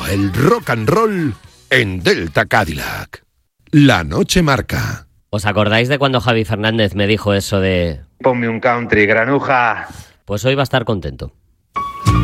el rock and roll en Delta Cadillac. La noche marca. ¿Os acordáis de cuando Javi Fernández me dijo eso de... Ponme un country, granuja? Pues hoy va a estar contento.